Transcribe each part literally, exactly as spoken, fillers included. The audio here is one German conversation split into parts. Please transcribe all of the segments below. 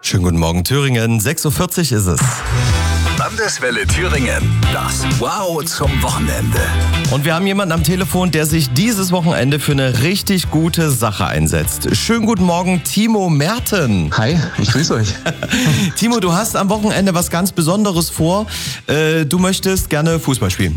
Schönen guten Morgen, Thüringen. sechs Uhr vierzig ist es. Landeswelle Thüringen. Das Wow zum Wochenende. Und wir haben jemanden am Telefon, der sich dieses Wochenende für eine richtig gute Sache einsetzt. Schönen guten Morgen, Timo Merten. Hi, ich grüße euch. Timo, du hast am Wochenende was ganz Besonderes vor. Äh, du möchtest gerne Fußball spielen.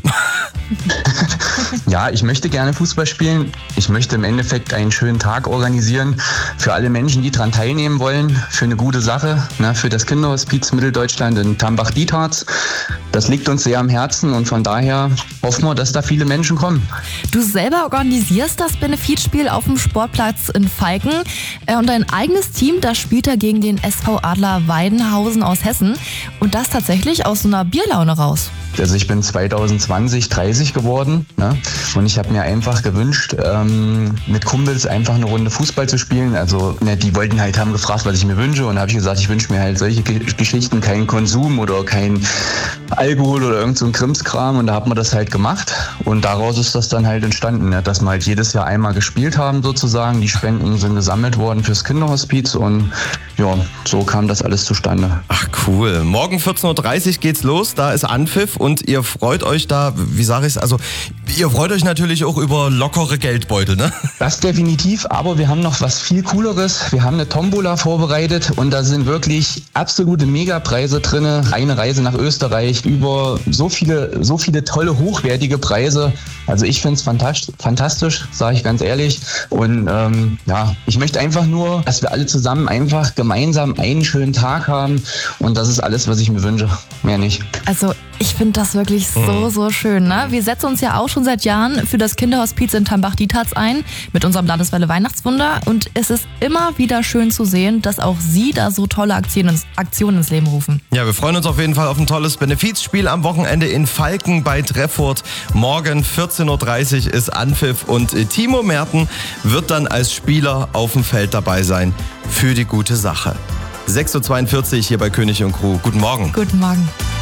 Ja, ich möchte gerne Fußball spielen. Ich möchte im Endeffekt einen schönen Tag organisieren für alle Menschen, die daran teilnehmen wollen, für eine gute Sache, ne, für das Kinderhospiz Mitteldeutschland in Tambach-Dietharz. Das liegt uns sehr am Herzen und von daher hoffen wir, dass da viele Menschen kommen. Du selber organisierst das Benefizspiel auf dem Sportplatz in Falken und dein eigenes Team, das spielt da gegen den S V Adler Weidenhausen aus Hessen und das tatsächlich aus so einer Bierlaune raus. Also ich bin zwanzig zwanzig dreißig geworden, ne? Und ich habe mir einfach gewünscht, ähm, mit Kumpels einfach eine Runde Fußball zu spielen. Also ne, die wollten halt, haben gefragt, was ich mir wünsche und habe ich gesagt, ich wünsche mir halt solche Ge- Geschichten, keinen Konsum oder kein Alkohol oder irgend so ein Krimskram und da hat man das halt gemacht und daraus ist das dann halt entstanden, ne? Dass wir halt jedes Jahr einmal gespielt haben sozusagen. Die Spenden sind gesammelt worden fürs Kinderhospiz und ja, so kam das alles zustande. Ach cool. Morgen vierzehn Uhr dreißig geht's los, da ist Anpfiff und ihr freut euch da, wie sage ich es, also ihr freut euch natürlich auch über lockere Geldbeutel, ne? Das definitiv, aber wir haben noch was viel Cooleres. Wir haben eine Tombola vorbereitet und da sind wirklich absolute Megapreise drin. Eine Reise nach Österreich, über so viele, so viele tolle, hochwertige Preise. Also ich finde es fantastisch, fantastisch, sage ich ganz ehrlich. Und ähm, ja, ich möchte einfach nur, dass wir alle zusammen einfach gemeinsam einen schönen Tag haben und das ist alles, was ich mir wünsche. Mehr nicht. Also ich finde das wirklich so, so schön. Ne? Wir setzen uns ja auch schon seit Jahren für das Kinderhospiz in Tambach-Dietharz ein mit unserem Landeswelle Weihnachtswunder und es ist immer wieder schön zu sehen, dass auch Sie da so tolle Aktionen, Aktionen ins Leben rufen. Ja, wir freuen uns auf jeden Fall auf ein tolles Benefizspiel am Wochenende in Falken bei Treffurt. Morgen vierzehn Uhr dreißig ist Anpfiff und Timo Merten wird dann als Spieler auf dem Feld dabei sein für die gute Sache. sechs Uhr zweiundvierzig hier bei König und Crew. Guten Morgen. Guten Morgen.